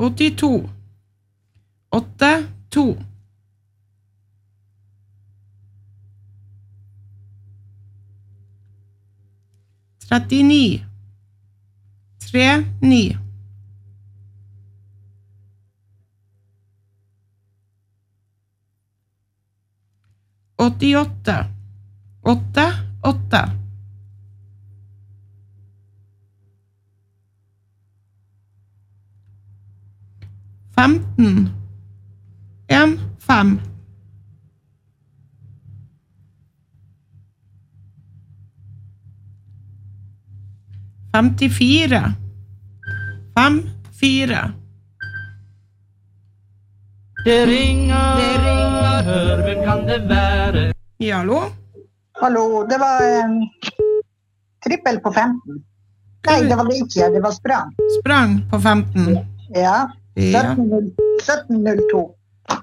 82. 8, 2. 39. 3, 9. 88. 8, 8. 15. 1, 5. 54. 5, 4. Det ringer, hør, hvem kan det være? Ja, hallo? Hallo, det var trippel på 15. Nei, det var det ikke, det var sprang. Sprang på 15. Ja, Ja. 1702.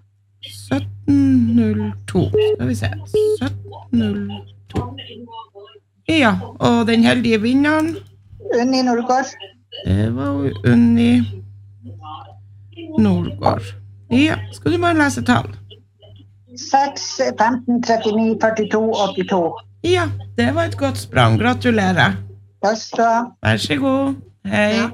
1702. Skal vi se. 1702. Ja, og den heldige vinneren, Unni Nordgård. det var jo Unni Nordgård. Ja, skal du bare lese tall? 6, 15, 39, 42, 82. Ja, det var et godt sprang. Gratulerer. Da skal... Vær så god. Hei. Ja.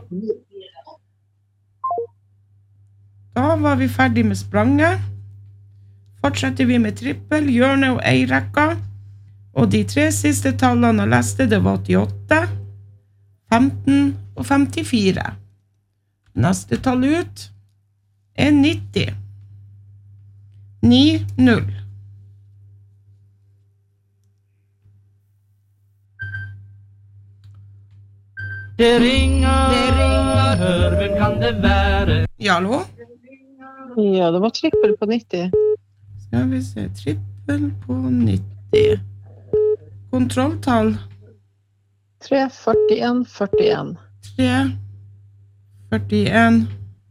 Da var vi ferdig med spranget. Fortsetter vi med trippel, hjørne og eirekka. Og de 3 siste tallene jeg leste, det var 88, 15 og 54. Neste tall ut er 90. 9, 0. Det ringer, hør, hvem kan det være? Ja, hallo? Ja, det var trippel på 90. Skal vi se, trippel på 90. Kontrolltall 3, 41, 41. 3, 41.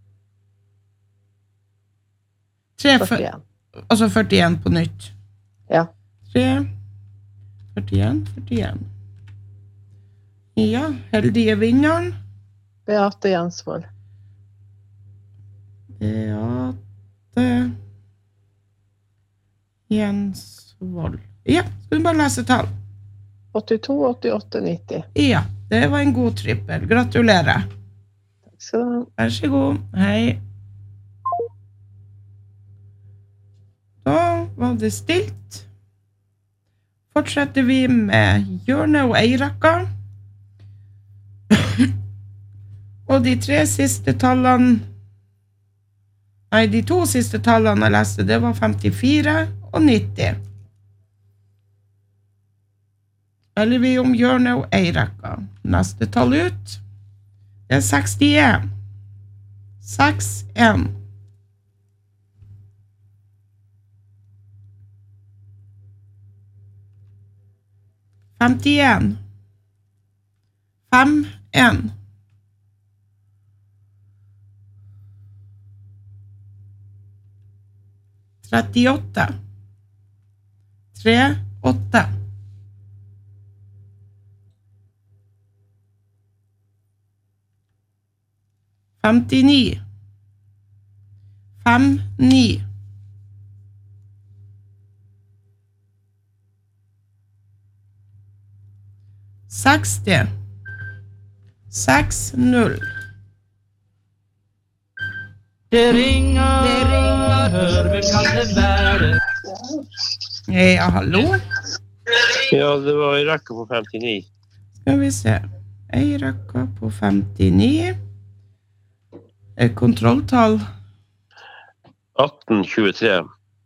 3, 41. altså 41 på nytt. Ja. 3, 41, 41. Ja, heldige vinneren. Beate Jensvold. Beate Jensvold. Ja, skal du bare lese tall? 82, 88, 90. Ja, det var en god trippel. Gratulerer. Takk skal du ha. Vær så god. Hei. Da var det stilt. Fortsetter vi med hjørne og eirekka. Og de 2 siste tallene jeg leste, det var 54 og 90. Spiller vi om hjørne og eirekka. Neste tall ut er 61. 6, 1. 51. 5, 1. 38. 3, 8. 59. 5, 9. 60. 6, 0. Det ringer, hør, hvem kan det være? Ja, hallo? Ja, det var en rekke på 59. Skal vi se. En rekke på 59. Kontrolltall 1823.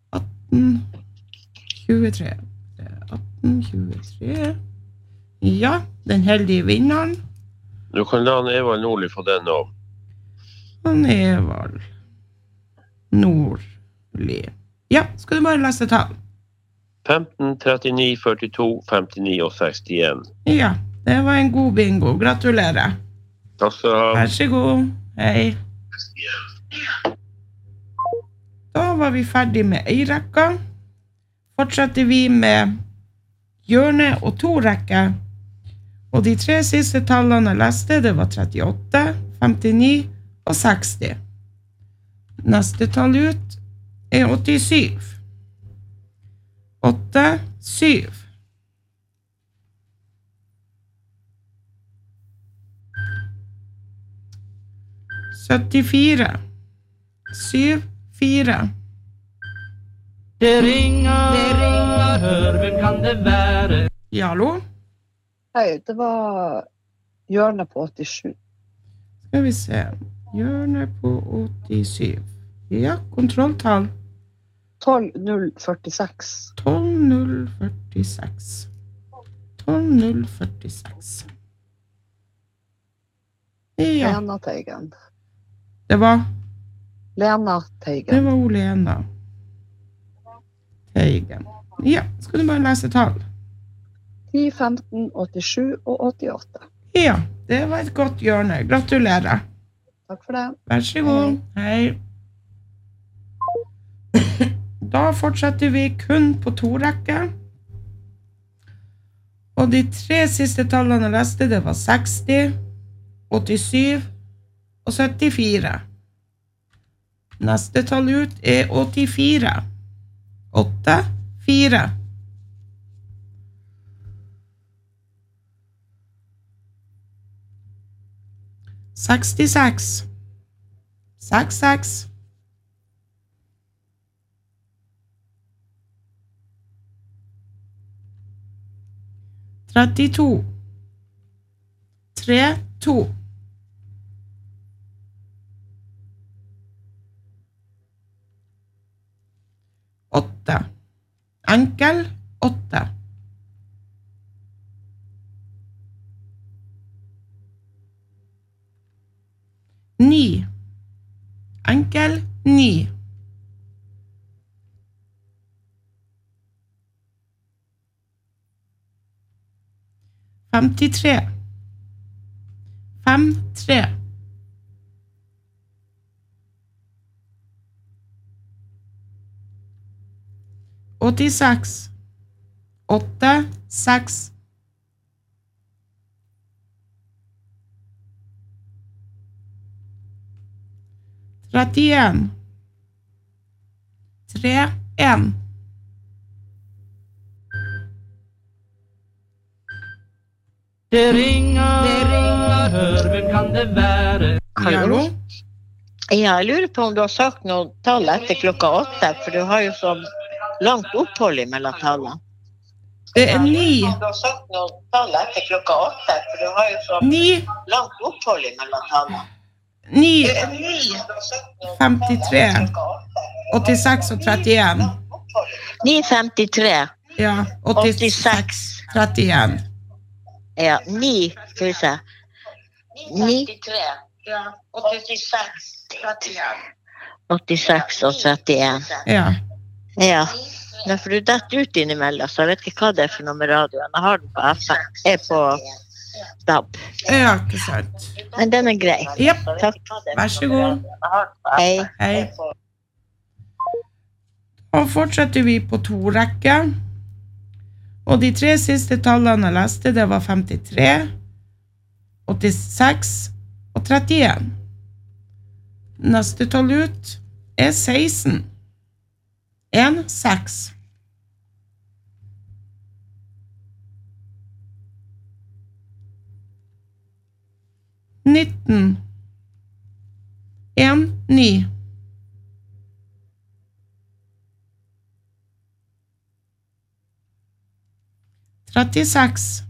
1823. 1823. Ja, den heldige vinneren. Du kan la Evald Nordli få den nå. Han Evald Nordli. Ja, skal du bare lese tall? 15, 39, 42, 59 og 61. Ja, det var en god bingo. Gratulerer. Takk skal du ha. Vær så god. Hei. Da var vi ferdig med eirekka. Fortsetter vi med hjørne og 2 rekker. Og de 3 siste tallene jeg leste, det var 38, 59 og 60. Neste tall ut er 87. 8, 7. 74. 7, 4. Det ringer, hør, hvem kan det være? Ja, hallo? Hei, det var hjørnet på 87. Skal vi se. Hjørne på 87. Ja, kontrolltall. 12046. 12046. 12046. Ja, Lena Teigen. det var Teigen. Olena Teigen. Ja, skal du bare lese tall? 10, 15, 87 og 88. Ja, det var et godt hjørne. Gratulerer. Takk for det. Vær så god. Hei. Da fortsetter vi kun på to rekker. Og de 3 siste tallene jeg leste, det var 60, 87 og 74. Neste tall ut er 84. 8, 4. 66. 66. 32. 3, 2. 8. Enkel 8. 9. Enkel 9. 53. 5, 3. 86. 8, 6. 31. 3, 1. Det ringer, hør, hvem kan det være? Hallo? Ja, jeg lurer på om du har sagt noe tall etter klokka 8, for du har jo så langt opphold mellom tallene. Det er 9. Du har sagt noe tall etter klokka 8, for du har jo så 9. langt opphold mellom tallene. 9. 53. 86 og 31. 9,53. Ja, 86, 31. Ja, 9, skal vi se. 9,53. Ja, 86, 31. 86 og 31. Ja. Ja. Nei, for du detter ut innimellom, så jeg vet ikke hva det er for noe med radioen. Jeg har den på FM. Jeg er på DAB. Ja, ikke sant. Men den er grei. Jepp. Takk. Vær så god. Hei. Hei. Og fortsetter vi på to rekker. Og de 3 siste tallene jeg leste, det var 53, 86 og 31. Neste tall ut er 16. 1, 6. 19. 1, 9. 36.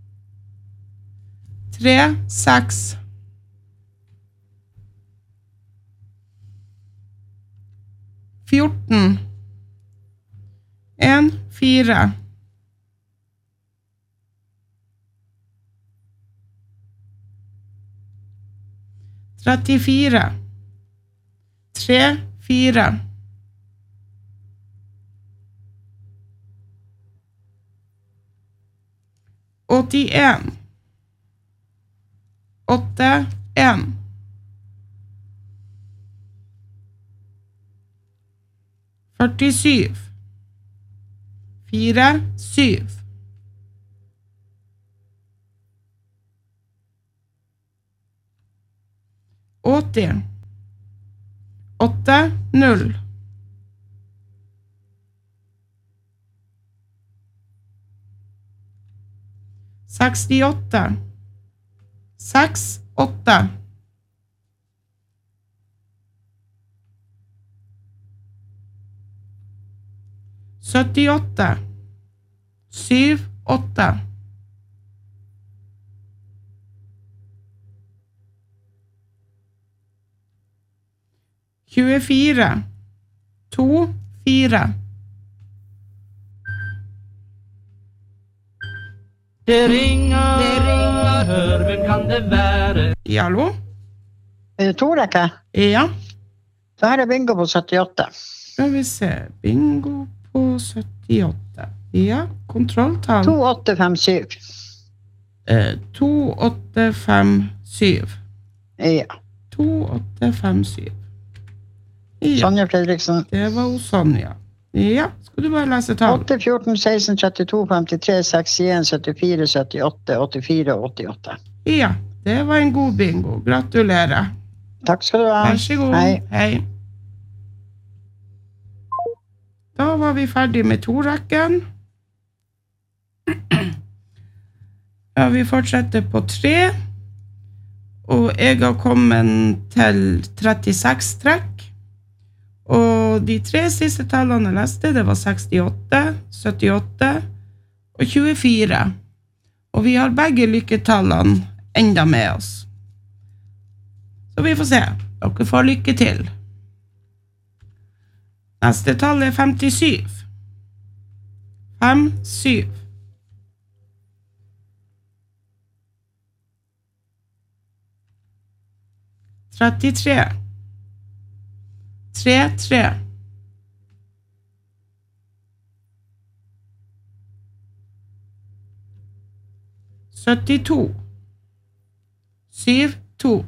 3, 6. 14. 1, 4. 34. 3, 4. 81. 8, 1. 47. 4, 7. 80. 8, 0. Sekstiåtte. 6, 8. Syttiåtte. 7, 8. 24. 2, 4. Det ringer, hør, hvem kan det være? Hallo? Er det to rekker? Ja. Da har jeg bingo på 78. Skal vi se. Bingo på 78. Ja, kontrolltall. 2, 8, 5, 7. 2, 8, 5, 7. Ja. 2, 8, 5, 7. Ja, Sonja Fredriksen. det var hos Sonja. Ja, skal du bare lese tall? 8, 14, 16, 32, 53, 61, 74, 78, 84 og 88. Ja, det var en god bingo. Gratulerer. Takk skal du ha. Vær så god. Hei. Hei. Da var vi ferdig med to-rekken. Ja, vi fortsetter på 3. Og jeg har kommet til 36 trekk. Og de 3 siste tallene jeg leste, det var 68, 78 og 24. Og vi har begge lykketallene enda med oss. Så vi får se. Dere får lykke til. Neste tall er 57. 5, 7. 33. 3, 3. 72. 7, 2.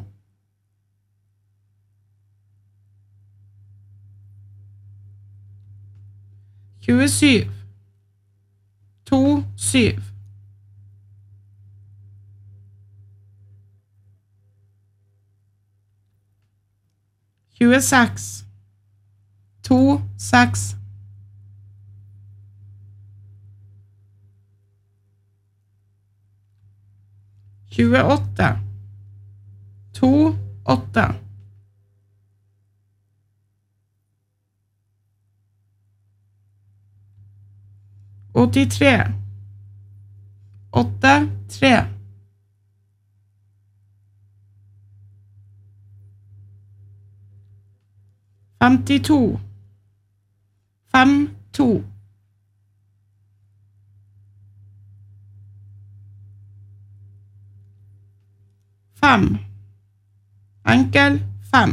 27. 2, 7. 26. 2, 6. 28. 2, 8. 83. 8, 3. 52. 5, 2. 5. Enkel 5.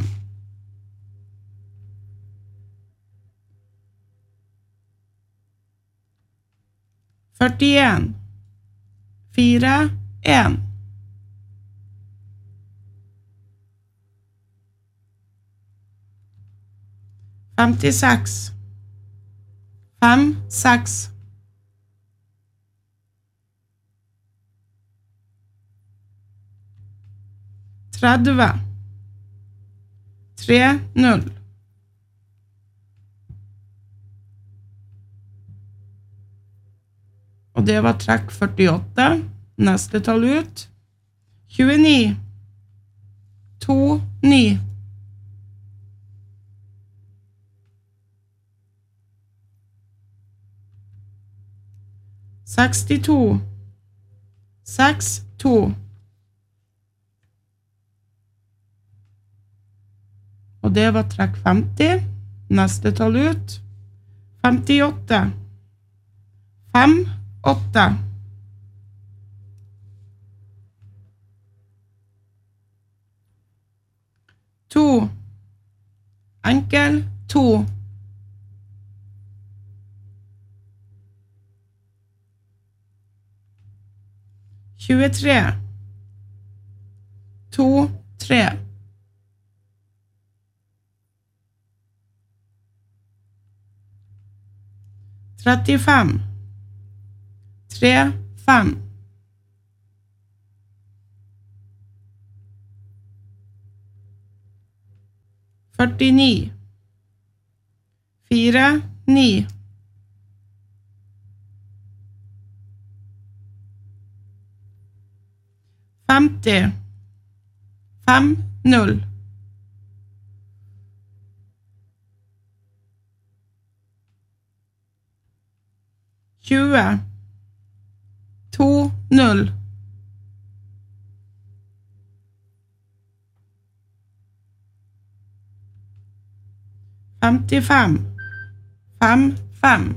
41. 4, 1. 56. 5, 6. 30. 3, 0. Og det var trekk 48. Neste tall ut. 29. 2, 9. 62. 6, 2. Og det var trekk 50. Neste tall ut. 58. 5, 8. 2. Enkel 2. 23. 2, 3. 35. 3, 5. 49. 4, 9. 50. 5, 0. 20. 2, 0. 55. 5, 5.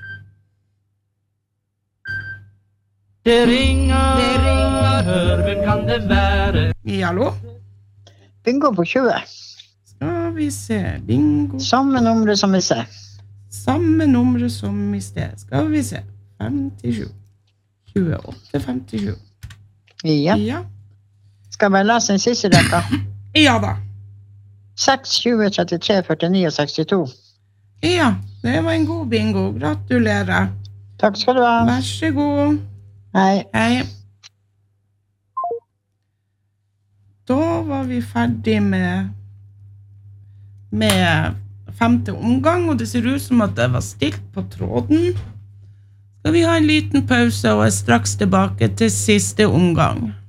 Det ringer, hør, hvem kan det være? Hallo? Bingo på 20. Skal vi se, bingo. Samme nummer som vi ser. Samme nummer som i sted. Skal vi se, 57. 28, 57. Ja. Ja. Skal jeg bare lese den siste rekka? Ja da. 6, 20, 33, 49 og 62. Ja, det var en god bingo. Gratulerer. Takk skal du ha. Vær så god. Hei. Hei. Da var vi ferdig med femte omgang, og det ser ut som at det var stilt på tråden. Skal vi ha en liten pause og er straks tilbake til siste omgang.